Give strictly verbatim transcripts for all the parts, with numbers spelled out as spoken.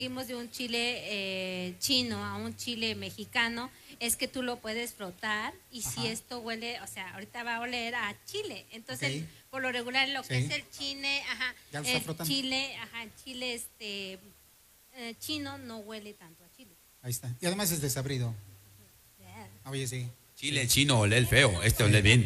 Seguimos de un chile eh, chino a un chile mexicano, es que tú lo puedes frotar y Ajá. si esto huele, o sea, ahorita va a oler a chile. Entonces, okay. por lo regular, lo que sí. es el chile, ajá, el chile, ajá, el chile este, eh, chino no huele tanto a chile. Ahí está. Y además es desabrido. Yeah. Oye, sí. Chile chino ole el feo, este ole bien.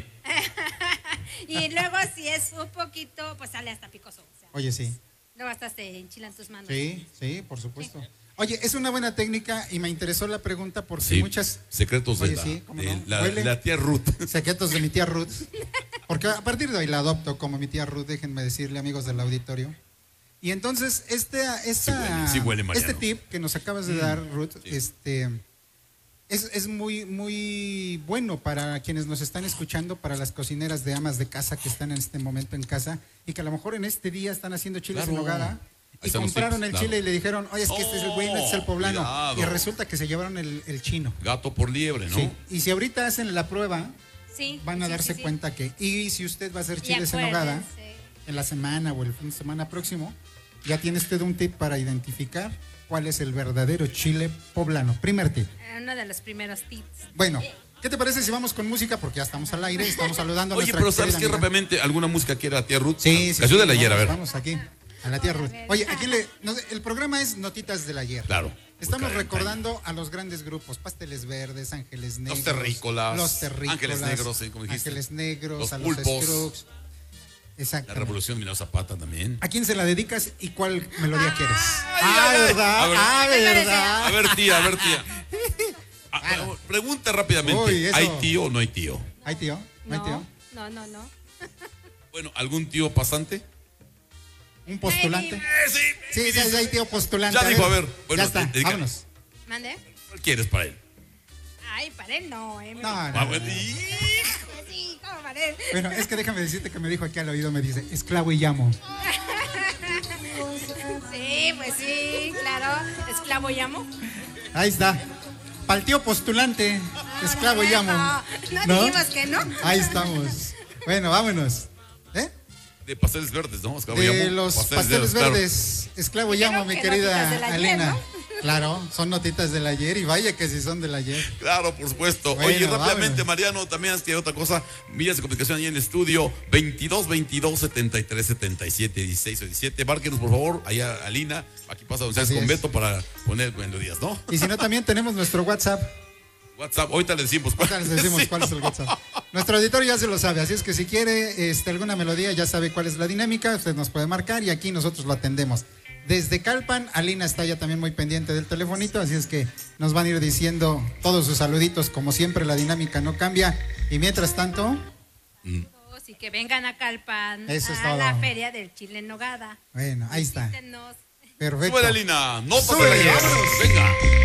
Y luego si es un poquito, pues sale hasta picoso. O sea, Oye, sí. Luego hasta se enchilan tus manos. Sí, sí, por supuesto. Sí. Oye, es una buena técnica y me interesó la pregunta porque sí, muchas... Secretos Oye, de, la, sí, ¿cómo de no? la, la tía Ruth. Secretos de mi tía Ruth. Porque a partir de hoy la adopto como mi tía Ruth, déjenme decirle, amigos del auditorio. Y entonces, este, esta, sí huele, sí huele, este tip que nos acabas de dar, Ruth, sí. este... Es, es muy, muy bueno para quienes nos están escuchando, para las cocineras de amas de casa que están en este momento en casa y que a lo mejor en este día están haciendo chiles claro. en nogada y compraron el claro. chile y le dijeron, oye, es que oh, este es el bueno, este es el poblano. Cuidado. Y resulta que se llevaron el, el chino. Gato por liebre, ¿no? Sí. Y si ahorita hacen la prueba, sí, van a sí, darse sí, cuenta sí. que, y si usted va a hacer chiles en nogada en la semana o el fin de semana próximo, ya tiene usted un tip para identificar cuál es el verdadero chile poblano. Primer tip. Uno de los primeros tips. Bueno, ¿qué te parece si vamos con música? Porque ya estamos al aire, estamos saludando a Oye, nuestra pero ¿sabes qué? amiga. Rápidamente, ¿alguna música que era la tía Ruth? Sí, sí. Canción sí, del ayer, vamos, a ver. Vamos aquí, a la tía Ruth. Oye, aquí le, no, el programa es Notitas del Ayer. Claro. Estamos recordando a los grandes grupos, Pasteles Verdes, Ángeles Negros. Los Terrícolas. Los Terrícolas. Ángeles Negros, ¿sí? Como dijiste. Ángeles Negros, los a pulpos, los Scruggs. Exacto. La Revolución Minero Zapata también. ¿A quién se la dedicas y cuál melodía ah, quieres? Ay, ah, ay, ¿verdad? A ver, ah, ¿verdad? A ver, tía, a ver, tía. Ah, claro. Pregunta rápidamente. Uy, ¿hay tío o no hay tío? ¿Hay tío? ¿No, no hay tío? No, no, no. Bueno, ¿algún tío pasante? ¿Un postulante? Eh, sí, sí, sí, sí, hay tío postulante. Ya dijo, a ver. Bueno, ya está, dedica. Vámonos. ¿Mande? ¿Cuál quieres para él? Ay, para él no. Eh, no, no, ah, bueno, no. Sí, ¿cómo para él? Bueno, es que déjame decirte que me dijo aquí al oído, me dice, esclavo y llamo. Sí, pues sí, claro. Esclavo y llamo. Ahí está. Para el tío postulante, esclavo y llamo. No, no, no dijimos que no. Ahí estamos. Bueno, vámonos. ¿Eh? De pasteles verdes, ¿no? Esclavo de llamo, los pasteles, pasteles verdes, claro. Esclavo y llamo, mi querida ayer, Alina. ¿No? Claro, son notitas del ayer y vaya que si son del ayer. Claro, por supuesto. Bueno, Oye, rápidamente, vámonos. Mariano, también has querido otra cosa. Vías de comunicación ahí en el estudio veintidós veintidós setenta y tres setenta y siete dieciséis o diecisiete. Márquenos, por favor, allá Alina. Aquí pasa ustedes con Beto para poner melodías, ¿no? Y si no, también tenemos nuestro WhatsApp. WhatsApp, ahorita le decimos cuál, ahorita les decimos cuál es el WhatsApp. Nuestro editor ya se lo sabe, así es que si quiere este, alguna melodía, ya sabe cuál es la dinámica, usted nos puede marcar y aquí nosotros lo atendemos. Desde Calpan, Alina está ya también muy pendiente del telefonito, así es que nos van a ir diciendo todos sus saluditos, como siempre la dinámica no cambia. Y mientras tanto... Mm. Y que vengan a Calpan, Eso es a todo. la feria del chile en nogada. Bueno, ahí está. Visítenos. Perfecto. Sube, Alina, no Sube, venga.